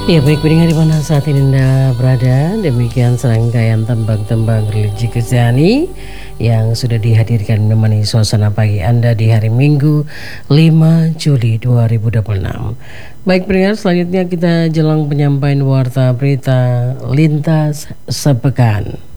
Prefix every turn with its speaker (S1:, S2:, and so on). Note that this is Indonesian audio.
S1: Ya baik pendengar di mana saat ini Anda berada, demikian serangkaian tembang-tembang religi Kristiani yang sudah dihadirkan menemani suasana pagi Anda di hari Minggu 5 Juli 2026. Baik pendengar, selanjutnya kita jelang penyampaian warta berita lintas sepekan.